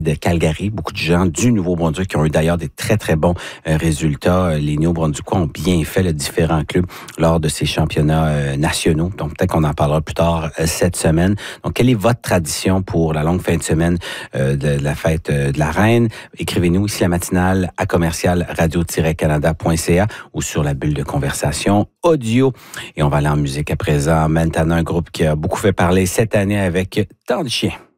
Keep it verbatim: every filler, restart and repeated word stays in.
de Calgary, beaucoup de gens du Nouveau-Brunswick qui ont eu d'ailleurs des très, très bons euh, résultats. Les Néo-Brunswickois ont bien fait les différents clubs lors de ces championnats euh, nationaux. Donc, peut-être qu'on en parlera plus tard euh, cette semaine. Donc, quelle est votre tradition pour la longue fin de semaine euh, de, de la fête euh, de la Reine? Écrivez-nous ici la matinale à commercial radio tiret canada point c a ou sur la bulle de conversation audio. Et on va aller en musique à présent. Maintenant, un groupe qui a beaucoup fait parler cette année avec Tant de chiens.